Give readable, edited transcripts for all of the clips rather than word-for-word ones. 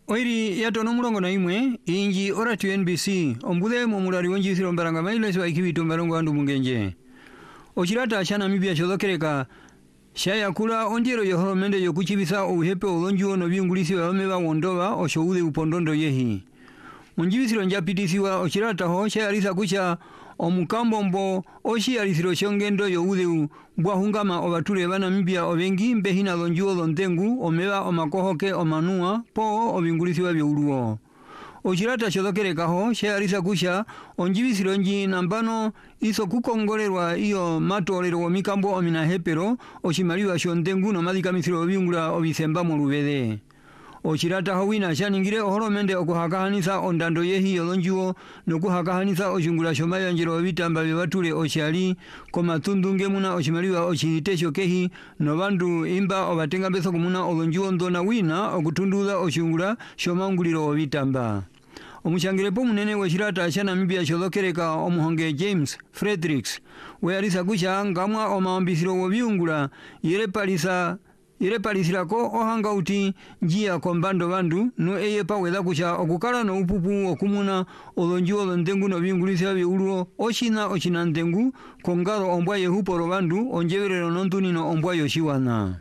Oiri yato nomulongo na imwe inji oratu NBC ombude mu mulari wonjisiro mbaranga mailesi wa ikibito mbarongo andu mungenje ochirata achana mibia chodokereka shaya kula ondiero yohoro mende yokuchibisa uhepe olonjuo no biungulisi wa omeba wondoba oshoude upondondo yehi munjibisiro njapitisiwa ochirata ho shaya risa kucha omukambo oshi alisiro shongendo youde bwahungama obatule bana mibia obengi mbehina lonjuo lontengu omeba omakohoke omanua po obingulisi wa byuruo ochirata chodokereka ho shaya risa kusha onjibisiro nji nambano iso kukongolerwa iyo matolero omikambo omina hepero oshimaliwa shontengu no madikamisiro byungula obisemba mu rubede ochirata howina shaningire ohoromende okuhakahanisa ondando yehi yolonjuo nokuhakahanisa oshungula shomayanjiro bitamba byebatule oshali komatundunge muna oshimaliwa oshihitesho kehi no bandu imba obatenga beso kumuna olonjuo ndona wina okutunduza oshungula shomanguliro bitamba omushangirepo munene weshirata shana mibia shodokereka omuhonge James Fredericks wearisa kusha ngamwa omaambisiro wobiungula Irepalisirako ohanga uti njia kombando bandu no eye pa weda kusha okukala no upupu okumuna olonjuo lontengu no bingulisa byuruo oshina ntengu kongaro ombwa yehuporo bandu onjeverero nontuni no ombwa yoshiwana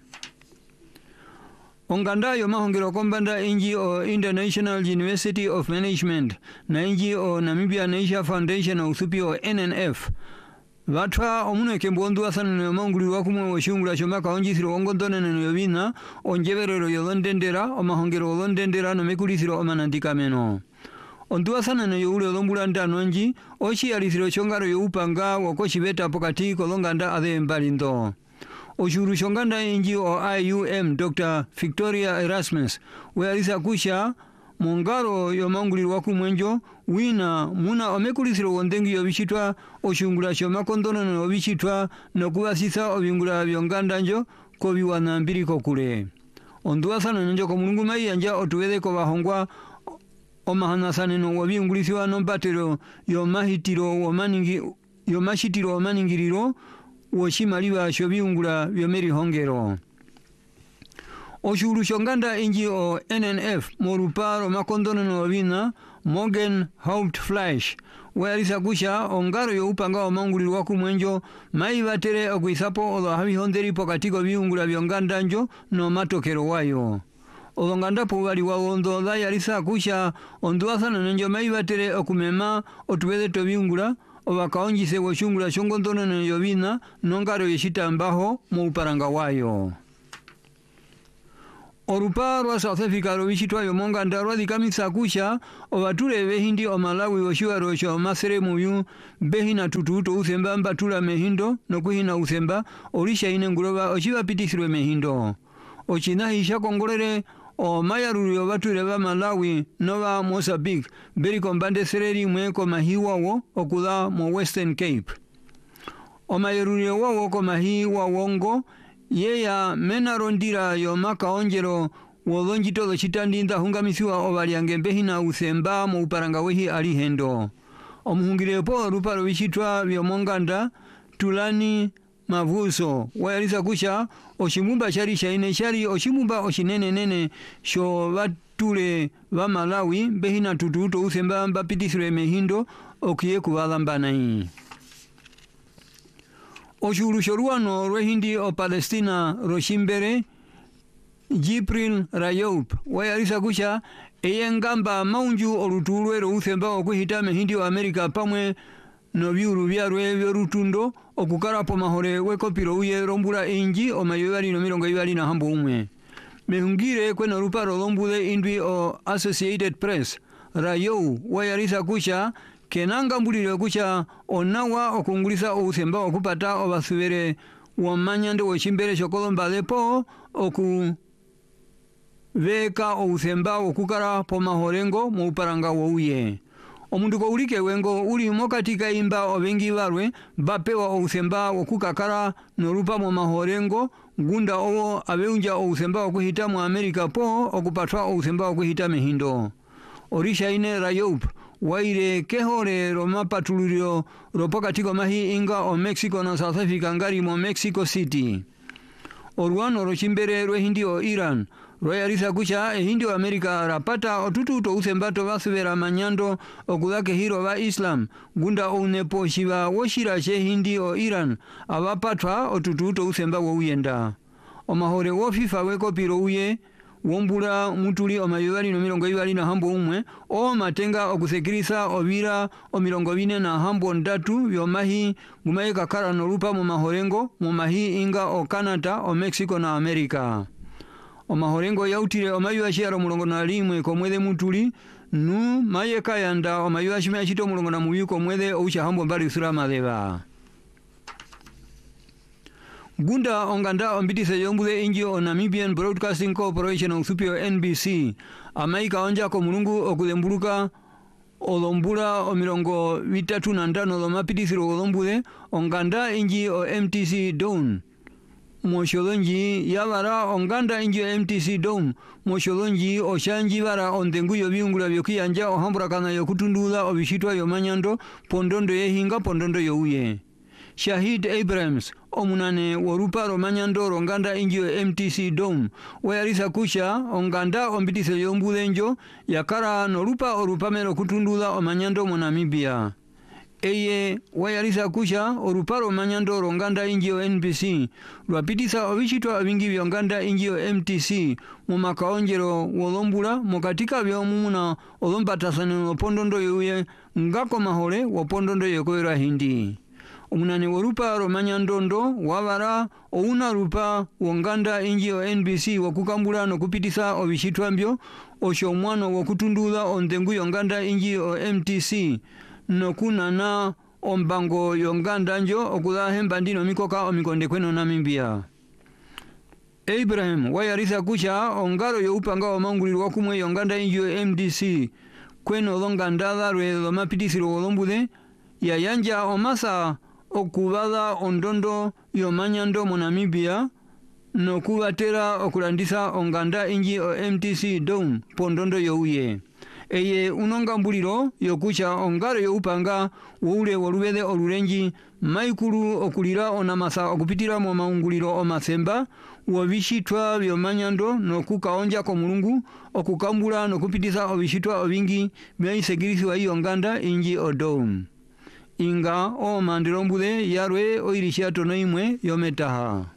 onganda yo mahongero kombanda inji o International University of Management na inji o Namibia Nature Foundation o usupi o NNF Vatra omune kembondu asana manguli wakumwe washungula shomaka onjisiro ongondone no yobina onjeverero yolondendera omahongero olondendera no mekulisiro omanandika meno ondu asana no yule lombulanda nonji oshi alisiro shongaro youpanga wakoshibeta pokati kolonganda ade mbalindo oshuru shonganda inji o IUM Dr. Victoria Erasmus we alisa kusha mongaro yomanguli wakumwenjo wina muna omekulisiro wondengi yobishitwa oshungula shomakondono no bishitwa no kubasisa obingula byonganda njo ko biwana mbiri ko kule onduasana njo ko mulungu mai anja otuwede ko bahongwa omahanasane no wabingulisiwa no batero yomashitiro omaningiriro woshimaliwa shobiungula byomeri hongero oshuru shonganda inji o NNF moruparo makondono no bina Morgan Hauptfleisch wealisa kusha ongaro yo upanga omanguli wakumwenjo mai batere okuisapo olo habi honderi pokatiko biungula byonganda njo no matokero wayo olonganda po bali waondo da yalisa kusha onduasana njo mai batere okumema otubede to biungula obakaonjise woshungula shongondono no yobina nongaro yeshita mbaho mu uparanga wayo Orupa rwa South Africa robishitwa yomonga ndarwa dikamisa kusha obatule behindi omalawi oshiwa rosho masere muyu behina tututo usemba mbatula mehindo nokuhina usemba orisha ine nguroba oshiwa pitisirwe mehindo ochina hisha kongolere o mayaruru yobatule ba Malawi nova Mozambique beri kombande sereri mweko mahiwawo okula mo Western Cape o mayaruru wawo ko mahiwa wongo yeya mena rondira yo maka onjero wolonjito do chitandinda hungamisiwa obaliange behina usemba mu uparanga wehi ali hendo omuhungire po ruparo bishitwa byomonganda tulani mavuso wayalisa kusha oshimumba shari shaine shari oshimumba oshinene nene sho batule ba Malawi behina tututo usemba mbapitisire mehindo okiye kubalambana hii Oshuru shoruano rehindi o Palestina roshimbere Jibril Rayoup wayalisa kusha eyengamba maunju olutulwero usemba okuhita mehindi wa Amerika pamwe no byuru byarwe byorutundo okukarapo mahore wekopiro uye rombula inji o mayobali no mirongo ibali na hambo umwe mehungire kweno ruparo lombude indwi o Associated Press Rayou wayalisa kusha kenanga mbulire kusha onawa okungulisa usemba okupata obasubere wamanyande wochimbere shokolomba lepo veka usemba okukara pomahorengo mu uparanga wouye omundu ko ulike wengo uli mokatika imba obengi barwe bapewa usemba okukakara norupa mu mahorengo gunda owo abeunja usemba okuhita mu Amerika po okupatwa usemba okuhita mehindo orisha ine Rayoup waire kehore roma patululio ropoka tiko mahi inga o Mexico na South Africa ngari mo Mexico City. Oruano rochimbere rwehindi o Iran royalisa kusha ehindi wa Amerika rapata otututo usembato basubera manyando okudake hiro ba Islam gunda unepo shiba woshira shehindi o Iran abapatwa otututo usemba wo uyenda omahore wo FIFA weko piro uye wombula mutuli omayuwali no milongo ibali na hambo umwe o matenga okusekirisa obira o milongo bine na hambo ndatu byomahi gumaye kakara no lupa mu mahorengo mu mahi inga o Canada o Mexico na Amerika o mahorengo yautire o mayuwa shiaro mulongo na limwe ko mwede mutuli nu maye kayanda o mayuwa shime chito mulongo na muyuko mwede o ucha hambo mbali usurama deba gunda onganda ombitise yombude inji o Namibian Broadcasting Corporation usupio NBC amaika onja ko mulungu okudembuluka olombula o milongo vitatu na ndano lo mapitisiro olombude onganda inji o MTC Dome mosholonji yabara onganda inji o MTC Dome mosholonji o shanji bara ondengu yo biungula byokiyanja o hambura kana yo kutundula o bishitwa yo manyando pondondo yehinga pondondo yo uye Shahid Abrams omunane worupa romanyando ronganda injio MTC Dome wayarisa kusha onganda ombitise yombulenjo yakara norupa orupamero kutundula omanyando mo Namibia eye wayarisa kusha orupa romanyando ronganda injio NBC lwapitisa obishitwa abingi byonganda injio MTC mu makaonjero wolombula mokatika byomumuna olombatasane opondondo yuye ngako mahole wopondondo yekoera hindi umunane worupa romanyandondo wabara ouna rupa wonganda injio NBC wakukambula no kupitisa obishitwa mbyo osho mwano wakutundula ondengu yonganda injio MTC no kunana ombango yonganda njo okula hembandino mikoka omikonde kweno Namibia Abraham wayarisa kusha ongaro yo upanga omanguliro wakumwe yonganda injio MDC kweno longanda darwe lo mapitisiro olombude ya yanja omasa okubala ondondo yomanyando mo Namibia no kubatera okulandisa onganda inji o MTC Dome pondondo youye eye unongambuliro yokucha ongaro yo upanga woule wolubede olurenji maikulu okulira onamasa okupitira mu maunguliro omasemba wobishitwa byomanyando no kukaonja ko mulungu okukambula no kupitisa obishitwa obingi byaisegirisiwa iyo nganda inji o Dome inga o mandirombude yarwe oirisha tono imwe yometaha